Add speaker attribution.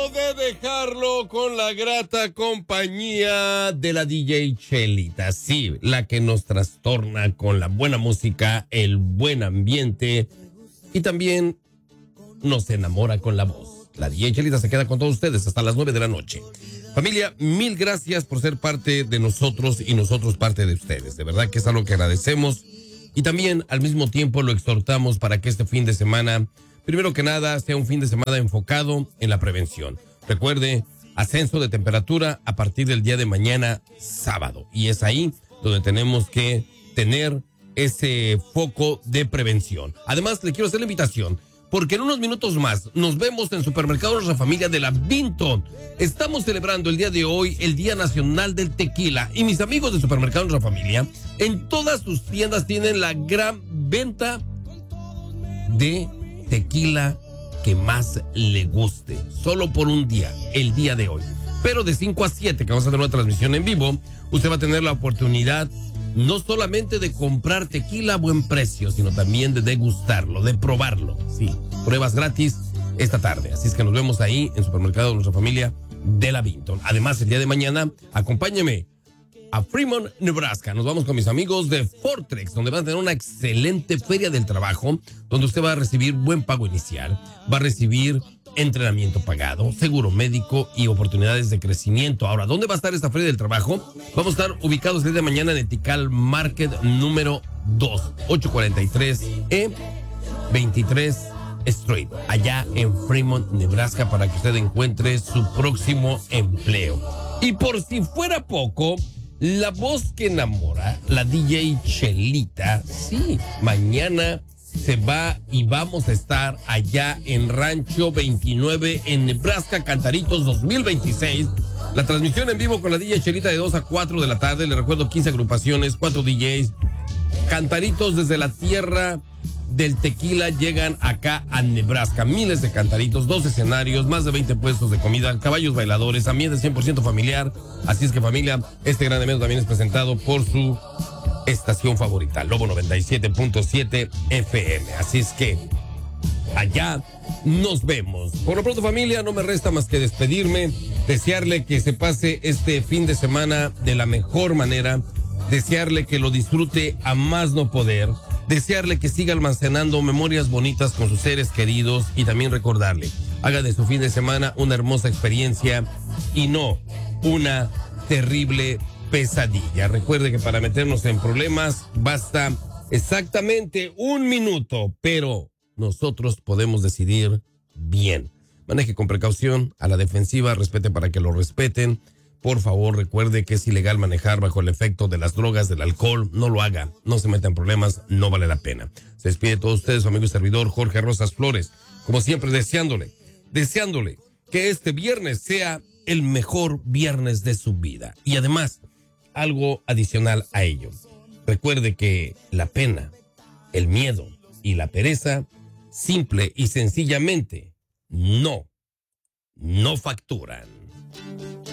Speaker 1: de dejarlo con la grata compañía de la DJ Chelita. Sí, la que nos trastorna con la buena música, el buen ambiente y también nos enamora con la voz. La DJ Chelita se queda con todos ustedes hasta las 9 de la noche. Familia, mil gracias por ser parte de nosotros y nosotros parte de ustedes. De verdad que es algo que agradecemos y también al mismo tiempo lo exhortamos para que este fin de semana, primero que nada, sea un fin de semana enfocado en la prevención. Recuerde, ascenso de temperatura a partir del día de mañana, sábado. Y es ahí donde tenemos que tener ese foco de prevención. Además, le quiero hacer la invitación, porque en unos minutos más nos vemos en Supermercado Nuestra Familia de la Vinton. Estamos celebrando el día de hoy el Día Nacional del Tequila. Y mis amigos de Supermercado Nuestra Familia, en todas sus tiendas tienen la gran venta de tequila que más le guste, solo por un día, el día de hoy. Pero de 5 a 7, que vamos a tener una transmisión en vivo, usted va a tener la oportunidad no solamente de comprar tequila a buen precio, sino también de degustarlo, de probarlo. Sí, pruebas gratis esta tarde. Así es que nos vemos ahí en Supermercado de Nuestra Familia de la Vinton. Además, el día de mañana, acompáñeme a Fremont, Nebraska. Nos vamos con mis amigos de Fortrex, donde van a tener una excelente feria del trabajo, donde usted va a recibir buen pago inicial, va a recibir entrenamiento pagado, seguro médico y oportunidades de crecimiento. Ahora, ¿dónde va a estar esta feria del trabajo? Vamos a estar ubicados el día de mañana en el Tikal Market número 2, 843 23 Street, allá en Fremont, Nebraska, para que usted encuentre su próximo empleo. Y por si fuera poco, la voz que enamora, la DJ Chelita, sí, mañana se va y vamos a estar allá en Rancho 29 en Nebraska, Cantaritos 2026. La transmisión en vivo con la DJ Chelita de 2 a 4 de la tarde. Le recuerdo 15 agrupaciones, 4 DJs. Cantaritos desde la tierra del tequila llegan acá a Nebraska. Miles de cantaritos, 2 escenarios, más de 20 puestos de comida, caballos bailadores, ambiente 100% familiar. Así es que, familia, este gran evento también es presentado por su estación favorita, Lobo 97.7 FM. Así es que allá nos vemos. Por lo pronto, familia, no me resta más que despedirme, desearle que se pase este fin de semana de la mejor manera, desearle que lo disfrute a más no poder, desearle que siga almacenando memorias bonitas con sus seres queridos y también recordarle, haga de su fin de semana una hermosa experiencia y no una terrible pesadilla. Recuerde que para meternos en problemas basta exactamente 1 minuto, pero nosotros podemos decidir bien. Maneje con precaución, a la defensiva, respete para que lo respeten. Por favor, recuerde que es ilegal manejar bajo el efecto de las drogas, del alcohol. No lo haga, no se meta en problemas, no vale la pena. Se despide de todos ustedes, su amigo y servidor Jorge Rosas Flores. Como siempre, deseándole que este viernes sea el mejor viernes de su vida. Y además, algo adicional a ello. Recuerde que la pena, el miedo y la pereza, simple y sencillamente, no facturan.